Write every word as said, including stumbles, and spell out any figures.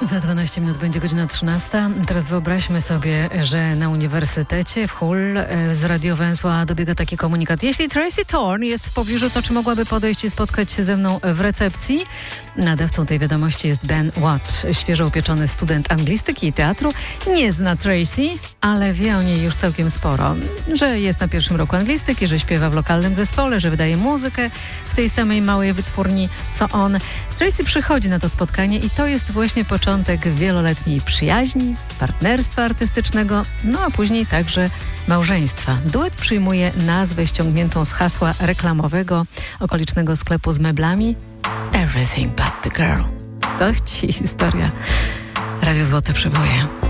Za dwanaście minut będzie godzina trzynasta. Teraz wyobraźmy sobie, że na uniwersytecie w Hull z radiowęzła dobiega taki komunikat. Jeśli Tracy Thorn jest w pobliżu, to czy mogłaby podejść i spotkać się ze mną w recepcji? Nadawcą tej wiadomości jest Ben Watt, świeżo upieczony student anglistyki i teatru. Nie zna Tracy, ale wie o niej już całkiem sporo. Że jest na pierwszym roku anglistyki, że śpiewa w lokalnym zespole, że wydaje muzykę w tej samej małej wytwórni co on. Tracy przychodzi na to spotkanie i to jest właśnie początek wieloletniej przyjaźni, partnerstwa artystycznego, no a później także małżeństwa. Duet przyjmuje nazwę ściągniętą z hasła reklamowego okolicznego sklepu z meblami Everything but the girl. To ci historia. Radio Złote Przeboje.